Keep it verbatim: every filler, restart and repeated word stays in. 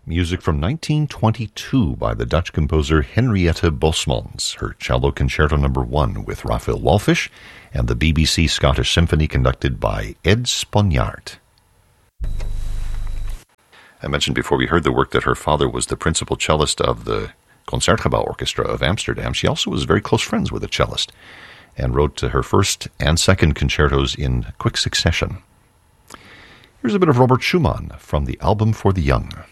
Music from nineteen twenty-two by the Dutch composer Henriette Bosmans, her Cello Concerto Number One with Raphael Walfish, and the B B C Scottish Symphony conducted by Ed Sponjaard. I mentioned before we heard the work that her father was the principal cellist of the Concertgebouw Orchestra of Amsterdam. She also was very close friends with a cellist and wrote her first and second concertos in quick succession. Here's a bit of Robert Schumann from the Album for the Young.